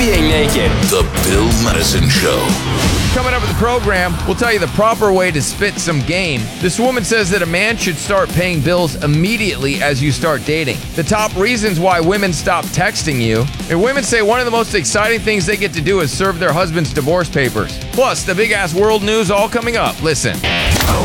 being naked. The Bill Madison Show. Coming up with the program, we'll tell you the proper way to spit some game. This woman says that a man should start paying bills immediately as you start dating. The top reasons why women stop texting you. And women say one of the most exciting things they get to do is serve their husband's divorce papers. Plus, the big-ass world news all coming up. Listen. 5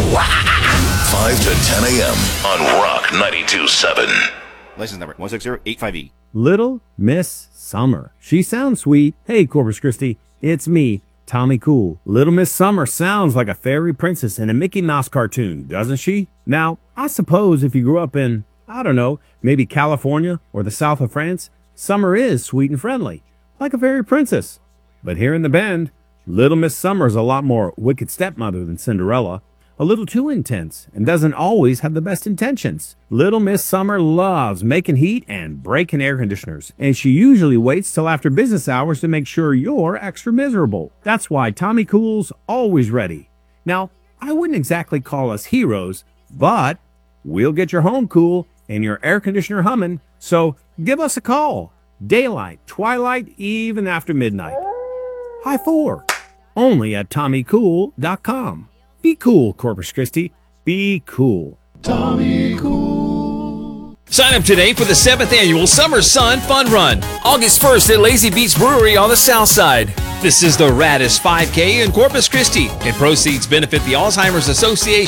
to 10 a.m. on Rock 92.7. License number 16085E. Little Miss Summer. She sounds sweet. Hey, Corpus Christi, it's me, Tommy Cool. Little Miss Summer sounds like a fairy princess in a Mickey Mouse cartoon, doesn't she? Now, I suppose if you grew up in, I don't know, maybe California or the south of France, Summer is sweet and friendly, like a fairy princess. But here in the Bend, Little Miss Summer is a lot more wicked stepmother than Cinderella. A little too intense and doesn't always have the best intentions. Little Miss Summer loves making heat and breaking air conditioners, and she usually waits till after business hours to make sure you're extra miserable. That's why Tommy Cool's always ready. Now, I wouldn't exactly call us heroes, but we'll get your home cool and your air conditioner humming, so give us a call. Daylight, twilight, even after midnight. High 4. Only at TommyCool.com. Be cool, Corpus Christi. Be cool. Sign up today for the 7th annual Summer Sun Fun Run, August 1st at Lazy Beach Brewery on the South Side. This is the raddest 5K in Corpus Christi, and proceeds benefit the Alzheimer's Association